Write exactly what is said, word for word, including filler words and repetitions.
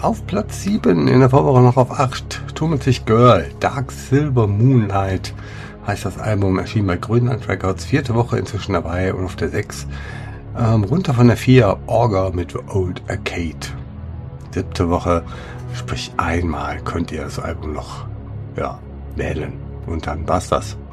Auf Platz sieben, in der Vorwoche noch auf acht, tummelt sich Girl, Dark Silver Moonlight heißt das Album, erschien bei Grönland Records, vierte Woche inzwischen dabei. Und auf der sechs, ähm, runter von der vier, Orga mit Old Arcade. Siebte Woche, sprich einmal könnt ihr das Album noch, ja, wählen. Und dann war's das.